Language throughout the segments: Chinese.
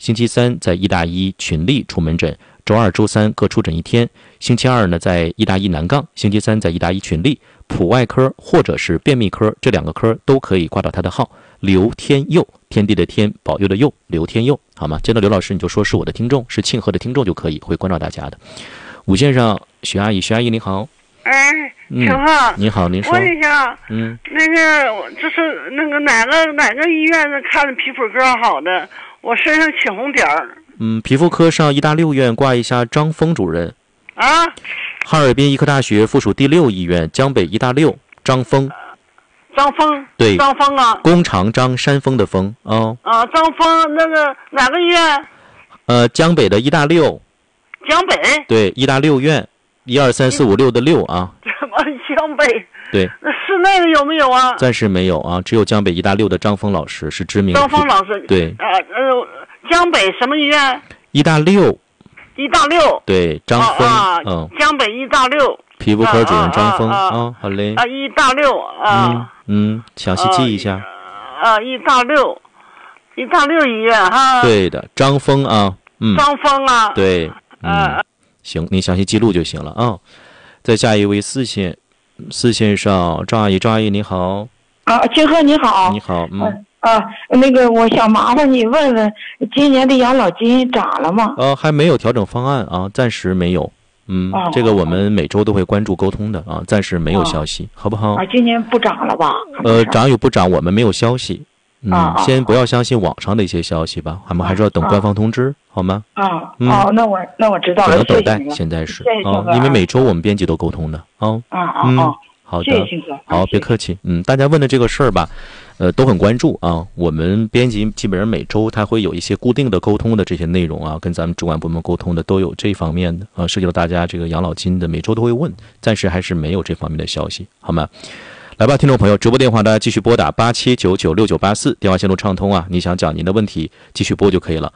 星期三在医大一群力出门诊，周二、周三各出诊一天。星期二呢在医大一南杠，星期三在医大一群力。普外科或者是便秘科这2个科都可以挂到他的号，刘天佑，天地的天，保佑的佑，刘天佑，好吗？见到刘老师你就说是我的听众，是庆贺的听众就可以，会关照大家的。5线上徐阿姨，徐阿姨你好。 请好， 你好，您说。 问一下，那个就是那个哪个医院看的皮肤科好的？我身上起红点儿。 皮肤科上医大6院挂一下张峰主任。 啊。 哈尔滨医科大学附属第6医院江北医大6张峰。 张峰。 对。 张峰啊。 弓长张，山峰的峰。哦。 啊，张峰那个哪个医院？ 江北的医大6。 江北。 对，医大6院，1、2、3、4、5、6的6啊。 什么江北？ 对。 是那个有没有啊？ 暂时没有啊，只有江北医大6的张峰老师是知名的。 张峰老师。 对。 江北什么医院？ 医大6。 医大6。 对，张峰。 江北医大6。 皮肤科主任张峰啊，好嘞。 医大6啊。 详细记一下。 医大6医院哈。 对的，张峰啊。 张峰啊。 对。行，你详细记录就行了啊。再下一位4线上赵阿姨，赵阿姨你好。 庆贺你好。 你好。 那个我想麻烦你问问，今年的养老金涨了吗？ 还没有调整方案啊，暂时没有。这个我们每周都会关注沟通的啊，暂时没有消息，好不好？ 今年不涨了吧？ 涨与不涨我们没有消息。先不要相信网上的一些消息吧，我们还是要等官方通知，好吗？ 那我知道了， 等待，现在是因为每周我们编辑都沟通的好的， 谢谢哥。 好，别客气。大家问的这个事儿吧，都很关注啊。我们编辑基本上每周他会有一些固定的沟通的这些内容啊，跟咱们主管部门沟通的都有这方面的涉及到大家这个养老金的，每周都会问，暂时还是没有这方面的消息，好吗？来吧，听众朋友，直播电话大家继续拨打87996984，电话线路畅通啊，你想讲您的问题继续拨就可以了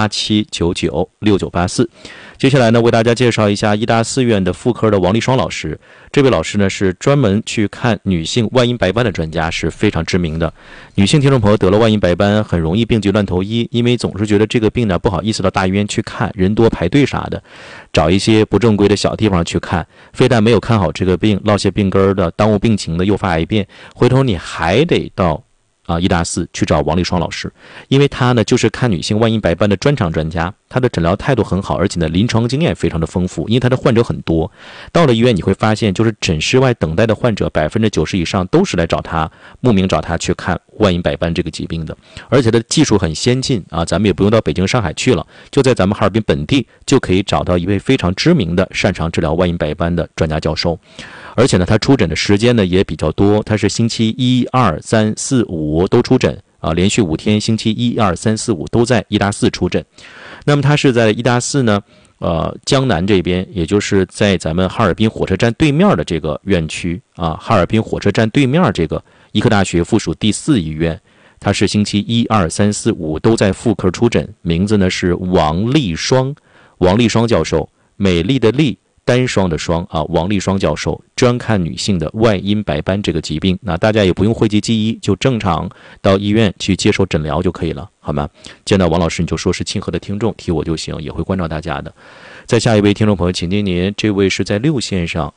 ，87996984。接下来呢，为大家介绍一下医大4院的妇科的王丽双老师。这位老师呢是专门去看女性外阴白斑的专家，是非常知名的。女性听众朋友得了外阴白斑，很容易病急乱投医，因为总是觉得这个病呢不好意思到大医院去看，人多排队啥的，找一些不正规的小地方去看，非但没有看好这个病，落下病根的，耽误病情的，诱发癌变，回头你还得到医大4去找王丽双老师，因为他呢就是看女性外阴白斑的专长专家，他的诊疗态度很好，而且呢临床经验非常的丰富，因为他的患者很多，到了医院你会发现，就是诊室外等待的患者90%以上都是来找他，慕名找他去看外阴白斑这个疾病的，而且他的技术很先进啊，咱们也不用到北京、上海去了，就在咱们哈尔滨本地就可以找到一位非常知名的擅长治疗外阴白斑的专家教授。而且呢，他出诊的时间呢也比较多，他是星期1、2、3、4、5都出诊啊，连续5天，星期1、2、3、4、5都在医大4出诊。那么他是在医大4呢，江南这边，也就是在咱们哈尔滨火车站对面的这个院区啊，哈尔滨火车站对面这个医科大学附属第4医院，他是星期1、2、3、4、5都在妇科出诊，名字呢是王丽双教授，美丽的丽。单双的双啊，王丽双教授专看女性的外阴白斑这个疾病，那大家也不用讳疾忌医，就正常到医院去接受诊疗就可以了，好吗？见到王老师你就说是庆贺的听众，提我就行，也会关照大家的。再下一位听众朋友，请听您，这位是在6线上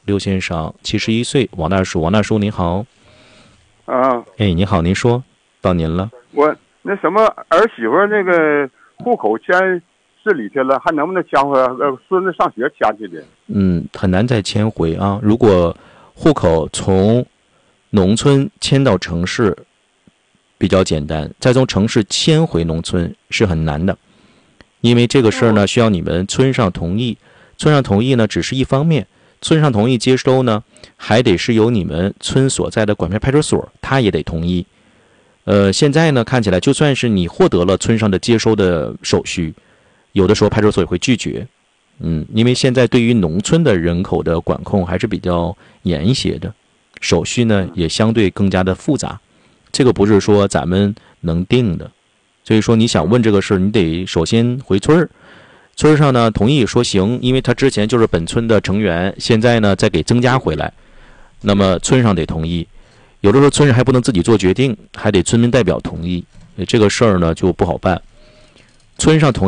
71岁，王大叔您好。你好，您说，到您了。 我那什么儿媳妇那个户口迁市里去了，还能不能迁回来？孙子上学迁去的。 很难再迁回啊。如果户口从农村迁到城市比较简单，再从城市迁回农村是很难的，因为这个事儿呢需要你们村上同意。村上同意呢只是一方面，村上同意接收呢还得是由你们村所在的管片派出所，他也得同意。现在呢看起来，就算是你获得了村上的接收的手续，有的时候派出所也会拒绝，因为现在对于农村的人口的管控还是比较严一些的，手续呢也相对更加的复杂，这个不是说咱们能定的，所以说你想问这个事，你得首先回村上呢同意说行，因为他之前就是本村的成员，现在呢再给增加回来，那么村上得同意，有的时候村上还不能自己做决定，还得村民代表同意，这个事儿呢就不好办。村上同意